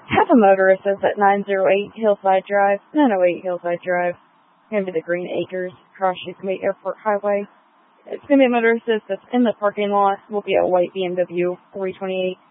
Have a motor assist at 908 Hillside Drive, 908 Hillside Drive. Going to be the Green Acres, across Yosemite Airport Highway. It's going to be a motor assist that's in the parking lot. Will be a white BMW 328.